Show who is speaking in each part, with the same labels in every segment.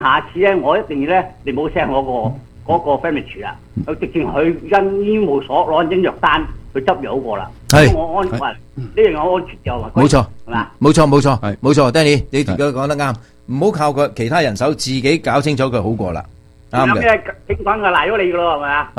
Speaker 1: 下次咧，我一定要咧，你唔好 send 我嗰個 family 啊，佢直接去因醫務所攞張藥單去執藥好過啦。
Speaker 2: 係
Speaker 1: 我安呢樣我安全就係
Speaker 2: 冇錯，
Speaker 1: 係嘛？
Speaker 2: 冇錯，冇錯，
Speaker 3: 係
Speaker 2: 冇錯，Danny，你講得啱，唔好靠佢其他人手，自己搞清楚佢好過啦，啱嘅。
Speaker 1: 有咩警棍就賴咗你噶咯，係咪啊？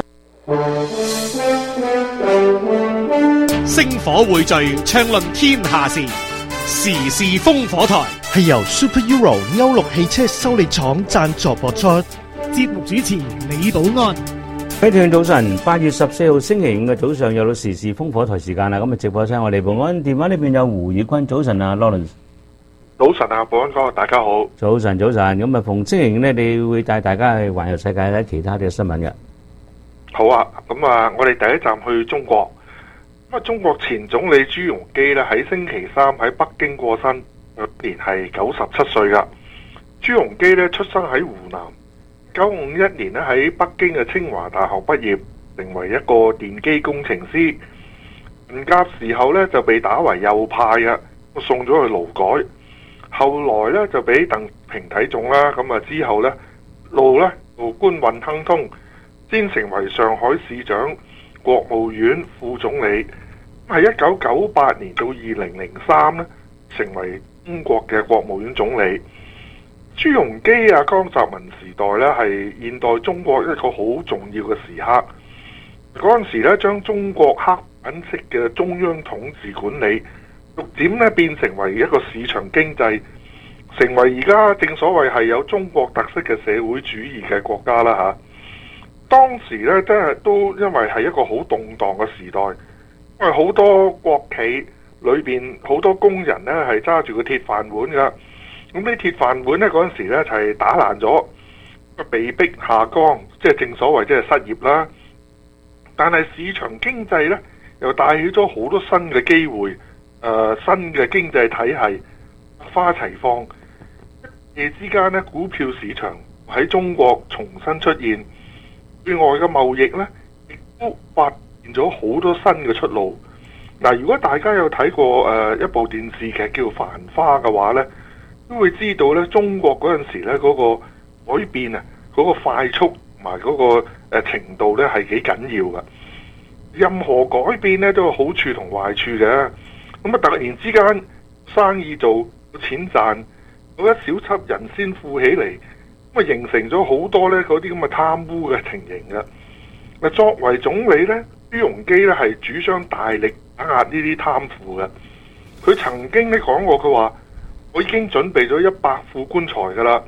Speaker 4: 星火匯聚，暢論天下事，時事烽火台
Speaker 5: 係由 Super Euro 歐陸汽車修理廠贊助播出。節目主持李寶安。
Speaker 6: 各位聽眾早晨，8月14號星期五嘅早上有到時事烽火台時間啦。咁啊，直播室我李寶安，電話呢邊有胡宇坤。早晨啊 Lawrence。
Speaker 7: 早晨啊，寶安哥，大家好。
Speaker 6: 早晨，早晨。咁啊，逢星期五呢，你會帶大家去環遊世界睇其他嘅新聞嘅。
Speaker 7: 好啊，咁啊，我哋第一站去中國。咁啊，中國前總理朱鎔基咧喺星期三喺北京過身，年係97歲噶。朱鎔基咧出生喺湖南，951年咧喺北京嘅清華大學畢業，成為一個電機工程師。文革時候咧就被打為右派嘅，送咗去勞改。後來咧就俾鄧平睇中啦，咁啊之後咧路官運亨通，先成為上海市長、國務院副總理。喺1998年到2003咧，成為中國嘅國務院總理。朱鎔基啊、江澤民時代咧係現代中國一個好重要嘅時刻。嗰陣時咧，將中國刻板式嘅中央統治管理，逐漸咧變成為一個市場經濟，成為而家正所謂係有中國特色嘅社會主義嘅國家啦嚇。當時咧真係都因為係一個好動盪嘅時代，因為好多國企裏邊好多工人咧係揸住個鐵飯碗噶，咁啲鐵飯碗咧嗰陣時咧就係打爛咗，被逼下崗，即係正所謂即係失業啦。但係市場經濟咧又帶起咗好多新嘅機會，新嘅經濟體系花齊放，一夜之間咧股票市場喺中國重新出現，對外嘅貿易咧亦都發現咗好多新嘅出路。嗱，如果大家有睇過一部電視劇叫《繁花》嘅話咧，都會知道咧中國嗰陣時咧嗰個改變啊，嗰個快速同埋嗰個程度咧係幾緊要㗎。任何改變咧都有好處同壞處嘅。咁啊，突然之間生意做，錢賺，嗰一小撮人先富起嚟，咁啊形成咗好多咧嗰啲咁嘅貪污嘅情形嘅。嗱，作為總理咧，朱鎔基咧係主張大力打壓呢啲貪腐嘅。佢曾經咧講過，佢話我已經準備咗100副棺材噶啦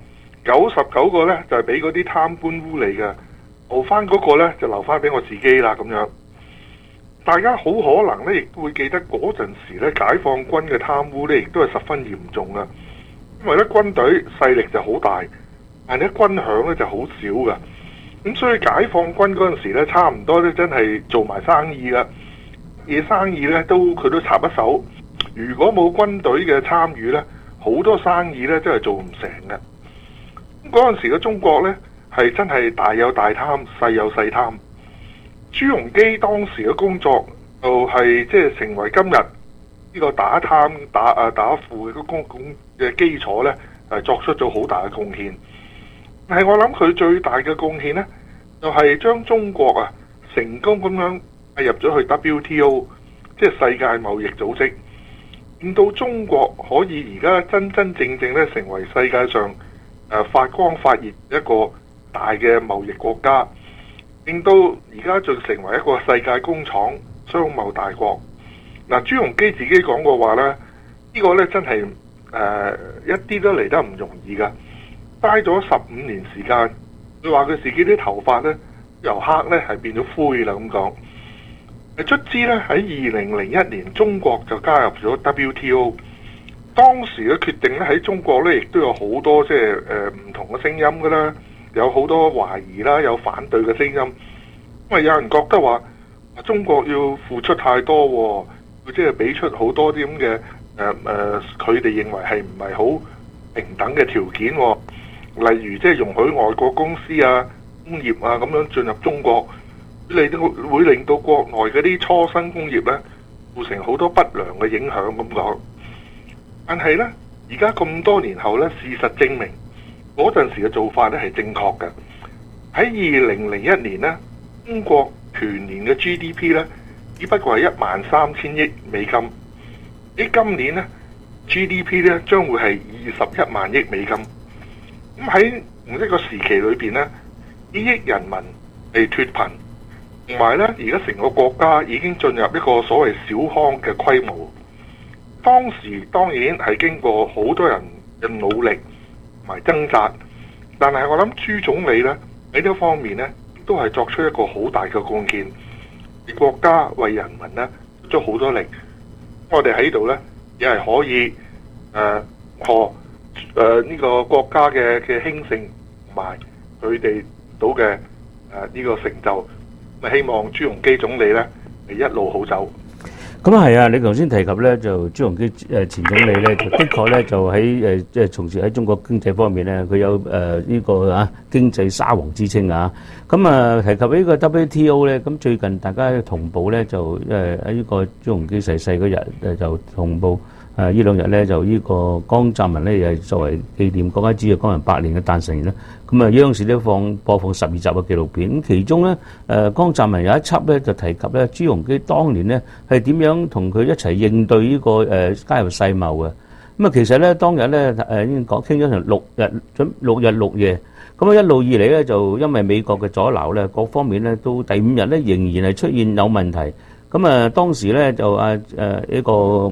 Speaker 7: ，99個咧就係俾嗰啲貪官污吏嘅，留翻嗰個咧就留翻俾我自己啦咁樣。大家好可能咧亦都會記得嗰陣時咧解放軍嘅貪污咧亦都係十分嚴重嘅，因為咧軍隊勢力就好大，但係咧軍餉咧就好少嘅。咁所以解放軍嗰陣時咧，差唔多咧真係做埋生意噶，嘢生意咧佢都插一手。如果冇軍隊嘅參與咧，好多生意咧真係做唔成嘅。嗰陣時嘅中國咧係真係大有大貪，細有細貪。朱鎔基當時嘅工作就係即係成為今日呢個打貪打腐嘅公共嘅基礎咧，係作出咗好大嘅貢獻。但係我諗佢最大嘅貢獻呢，就係將中國啊成功咁樣帶入咗去 WTO， 即係世界貿易組織，令到中國可以而家真真正正咧成為世界上發光發熱一個大嘅貿易國家，令到而家就成為一個世界工廠、商貿大國。嗱，朱鎔基自己講過話咧，呢個咧真係一啲都嚟得唔容易噶。嘥咗15年時間，佢話佢自己啲頭髮咧由黑咧係變咗灰啦咁講。卒之咧喺2001年，中國就加入咗 WTO。當時嘅決定咧喺中國咧亦都有好多即係唔同嘅聲音噶啦，有好多懷疑啦，有反對嘅聲音。因為有人覺得話中國要付出太多，佢即係俾出好多啲咁嘅佢哋認為係唔係好平等嘅條件。例如即係容許外國公司啊、工業啊咁樣進入中國，會令到國內嗰啲初生工業咧造成好多不良嘅影響咁講。但係咧，而家咁多年後咧，事實證明嗰陣時嘅做法咧係正確嘅。喺2001年呢，中國全年嘅 GDP 咧只不過係13000億美金。喺今年呢 GDP 咧將會係21萬億美金。咁喺同一個時期裏邊呢，幾億人民係脫貧，同埋咧而家成個國家已經進入一個所謂小康嘅規模。當時當然係經過好多人嘅努力同埋掙扎，但係我諗朱總理咧喺呢一方面咧都係作出一個好大嘅貢獻，為國家為人民咧出咗好多力。我哋喺度咧亦係可以呢個國家嘅興盛同埋佢哋到嘅呢個成就，希望朱鎔基總理咧係一路好走。
Speaker 6: 咁啊係啊！你頭先提及咧，就朱鎔基前總理咧，就的確咧就喺即係從事喺中國經濟方面咧，佢有呢個經濟沙皇之稱啊！咁啊提及呢個 WTO 咧，咁最近大家同步咧就喺呢個朱鎔基逝世嗰日就同步呢兩日咧就呢個江澤民咧又係作為紀念國家主席江人100年嘅誕辰年啦。咁啊央視咧播放12集嘅紀錄片，其中咧江澤民有一輯咧就提及咧朱鎔基當年咧係點樣同佢一齊應對呢個加入世貿嘅。咁啊其實咧當日咧已經傾咗成6日6夜。咁啊一路以嚟咧就因為美國嘅阻撓咧，各方面咧到第5日咧仍然係出現有問題。咁啊當時咧就呢個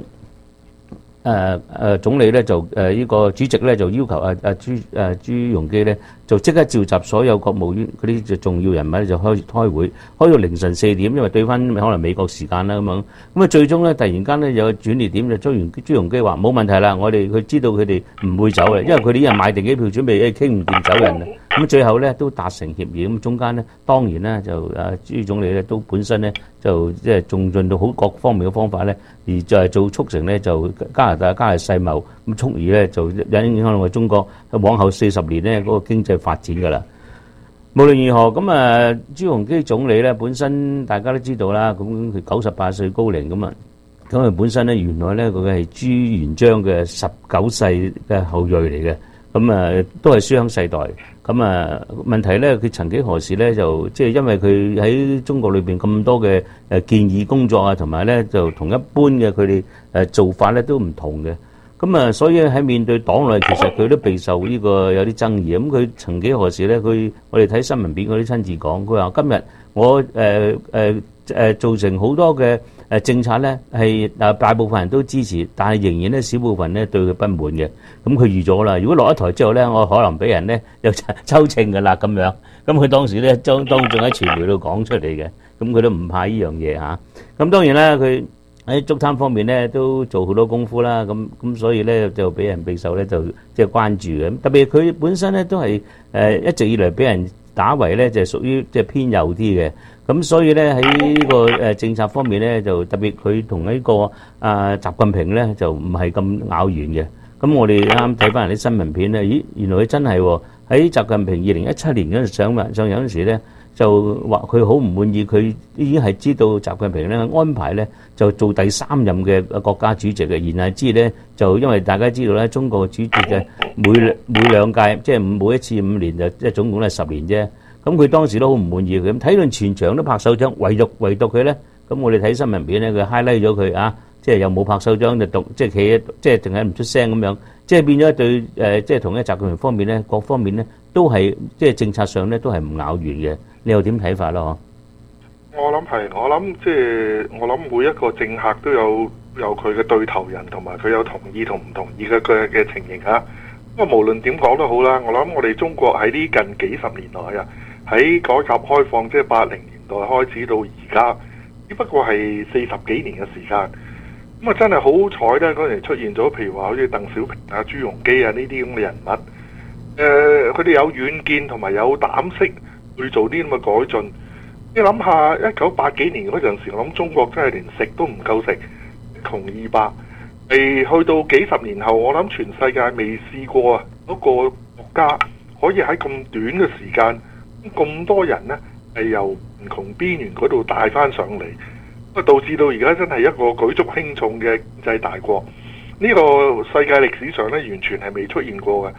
Speaker 6: 總理咧就呢個主席咧就要求朱鎔基咧就即刻召集所有國務院嗰啲重要人物咧就開會，開到凌晨4點，因為對翻可能美國時間啦咁樣。咁啊最終咧突然間咧有個轉捩點，就朱鎔基話冇問題啦，佢知道佢哋唔會走嘅，因為佢哋已經買定機票準備傾唔掂走人啦。咁最後咧都達成協議，咁中間咧當然咧就朱總理咧都本身咧就即係仲盡到好各方面嘅方法咧，而就係做促成咧就加拿大加入世貿，咁從而咧就影響到我中國往後40年咧嗰個經濟發展㗎啦。無論如何，咁朱鎔基總理咧本身大家都知道啦，咁佢98歲高齡咁啊，咁佢本身咧原來咧佢係朱元璋嘅19世嘅後裔嚟嘅，咁都係書香世代。咁問題咧，佢曾幾何時咧就即係因為佢喺中國裏邊咁多嘅建議工作啊，同埋咧就同一般嘅佢哋做法咧都唔同嘅。咁所以喺面對黨內，其實佢都備受呢個有啲爭議。咁佢曾幾何時咧，我哋睇新聞片嗰啲親自講，佢話今日我造成好多嘅政策咧係大部分人都支持，但係仍然咧少部分咧對佢不滿嘅。咁佢預咗啦，如果落一台之後咧，我可能俾人咧又抽秤㗎啦咁樣。咁佢當時咧當眾喺傳媒度講出嚟嘅，咁佢都唔怕呢樣嘢嚇。咁當然啦，佢喺足壇方面咧都做好多功夫啦。咁所以咧就俾人備受咧就即係關注嘅。特別佢本身咧都係一直以來俾人打為咧就係屬於即係偏右啲嘅。咁所以咧喺呢個政策方面咧，就特別佢同呢個習近平咧就唔係咁咬弦嘅。咁我哋啱睇翻人啲新聞片咧，咦，原來佢真係喺習近平2017年嗰陣上任嗰陣時咧，就話佢好唔滿意，佢已經係知道習近平咧安排咧就做第3任嘅國家主席嘅。然係知咧就因為大家知道咧，中國主席嘅每兩屆即係每一次5年就即係總共係10年啫。咁佢當時都好唔滿意佢，咁睇到全場都拍手掌，唯獨佢咧，咁我哋睇新聞片咧，佢 highlight 咗佢啊，即係又冇拍手掌就即係企喺即係淨係唔出聲咁樣，即係變咗對即係同一習近平方面咧，各方面咧都係即係政策上咧都係唔咬弦嘅。你有點睇法咯？
Speaker 7: 我諗每一個政客都有佢嘅對頭人，同埋佢有同意同唔同意嘅情形嚇。咁無論點講都好啦，我諗我哋中國喺呢近幾十年來啊，喺改革開放即係80年代開始到而家，只不過係40幾年嘅時間。咁啊真係好彩咧，嗰陣時出現咗譬如話好似鄧小平啊、朱鎔基啊呢啲咁嘅人物，佢哋有遠見同埋有膽識去做啲咁嘅改進。你諗下1980幾年嗰陣時，我諗中國真係連食都唔夠食，窮二百。去到幾十年後，我諗全世界未試過啊，嗰個國家可以喺咁短嘅時間，咁多人呢係由貧窮邊緣嗰度帶翻上嚟，咁導致到而家真係一個舉足輕重嘅經濟大國。呢個世界歷史上呢，完全係未出現過嘅。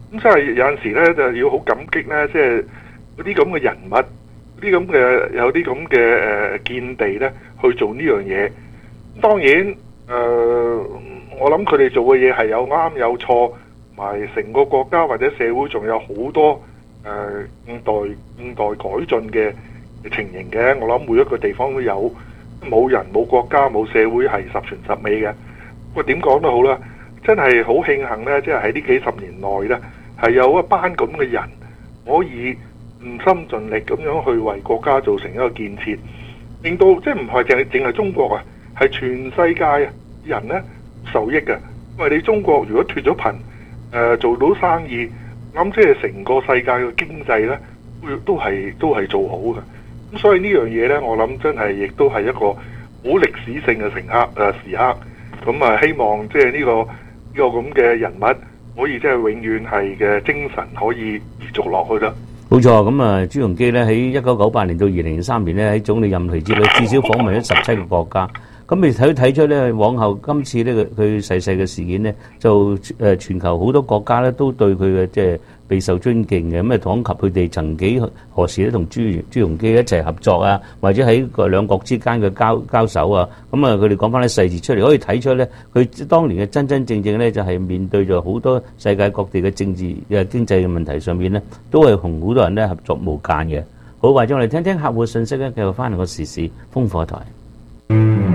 Speaker 7: 咁真係有陣時咧就要好感激咧，即係嗰啲咁嘅人物，啲咁嘅有啲咁嘅見地咧去做呢樣嘢。當然我諗佢哋做嘅嘢係有啱有錯，同埋成個國家或者社會仲有好多應代改進嘅情形嘅。我諗每一個地方都有，冇人冇國家冇社會係十全十美嘅。不過點講都好啦，真係好慶幸呢，即係喺呢幾十年內呢，係有一班咁嘅人可以盡心盡力咁樣去為國家造成一個建設，令到即係唔係淨係中國啊，係全世界人呢受益嘅。因為你中國如果脫咗貧，做到生意，咁即係成個世界嘅經濟呢，都係做好嘅。咁所以呢樣嘢呢，我諗真係亦都係一個好歷史性嘅時刻。咁希望即係呢個咁嘅人物可以即係永遠係嘅精神可以延續落去啦。
Speaker 6: 冇錯，咁朱鎔基咧喺1998年到2003年咧喺總理任期之內，至少訪問咗17個國家。咁你睇出咧，往後今次呢佢逝世嘅事件呢，就全球好多國家咧都對佢嘅即係備受尊敬嘅。咁講及佢哋曾幾何時咧同朱鎔基一齊合作啊，或者喺兩國之間嘅交手啊，佢哋講翻啲細節出嚟，可以睇出咧佢當年嘅真正咧就係面對咗好多世界各地嘅政治嘅經濟嘅問題上面咧，都係同好多人咧合作無間嘅。好，或者我哋聽聽客戶信息咧，繼續翻嚟個時事風火台。